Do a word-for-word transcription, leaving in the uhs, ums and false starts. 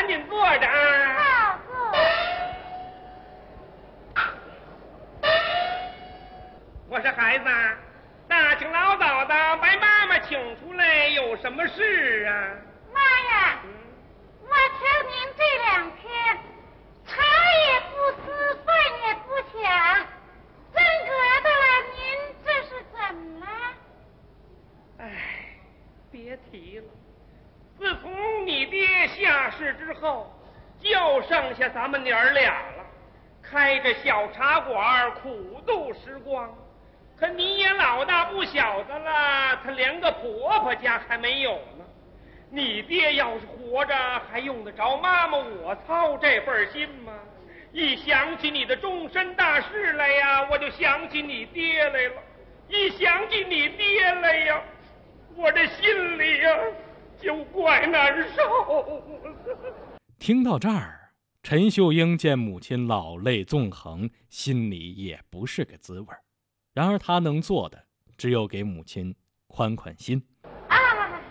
赶紧坐着啊。 好，坐。 我说孩子，大清老早的把妈妈请出来，有什么事啊？ 妈呀，嗯、我瞧您这两天茶也不思，饭也不想，真格的了，您这是怎么了？ 哎，别提了，自从你爹下世之后，就剩下咱们娘儿俩了，开着小茶馆，苦度时光。可你也老大不小的了，他连个婆婆家还没有呢。你爹要是活着，还用得着妈妈我操这份心吗？一想起你的终身大事来呀，我就想起你爹来了。一想起你爹来呀，我这心里呀就怪难受。 听到这儿，陈秀英见母亲老泪纵横，心里也不是个滋味。然而他能做的只有给母亲宽宽心。